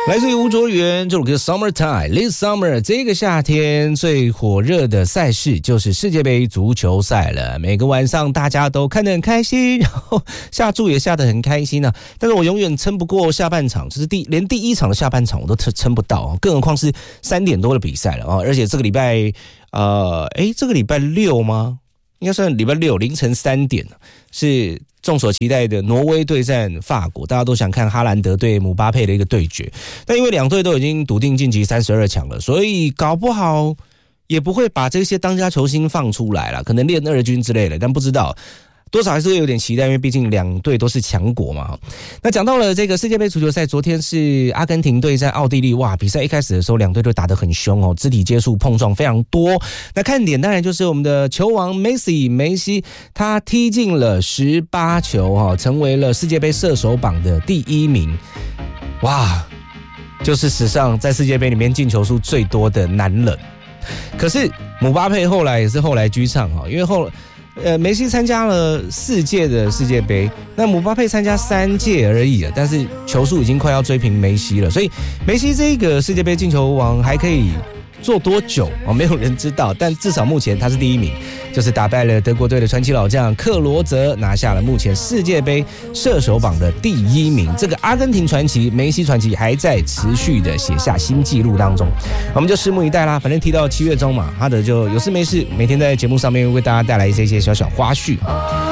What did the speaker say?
来自于吴卓源这首歌《Summertime》，This Summer 这个夏天最火热的赛事就是世界杯足球赛了。每个晚上大家都看得很开心，然后下注也下得很开心啊。但是我永远撑不过下半场，就是连第一场的下半场我都撑不到，更何况是3点多的比赛了啊！而且这个礼拜，这个礼拜6吗？应该算礼拜6凌晨3点是众所期待的挪威对战法国，大家都想看哈兰德对姆巴佩的一个对决。但因为两队都已经笃定晋级32强了，所以搞不好也不会把这些当家球星放出来了，可能练2军之类的，但不知道。多少还是会有点期待，因为毕竟两队都是强国嘛。那讲到了这个世界杯足球赛，昨天是阿根廷对战奥地利，哇，比赛一开始的时候两队都打得很凶哦，肢体接触碰撞非常多。那看点当然就是我们的球王梅西，他踢进了18球，成为了世界杯射手榜的第1名。哇，就是史上在世界杯里面进球数最多的男人。可是姆巴佩后来居上，因为梅西参加了4届的世界杯，那姆巴佩参加3届而已，但是球数已经快要追平梅西了，所以梅西这个世界杯进球王还可以做多久没有人知道，但至少目前他是第1名，就是打败了德国队的传奇老将克罗泽，拿下了目前世界杯射手榜的第1名。这个阿根廷传奇梅西传奇还在持续的写下新纪录当中，我们就拭目以待啦。反正提到7月中嘛，他的就有事没事每天在节目上面为大家带来一些小小花絮。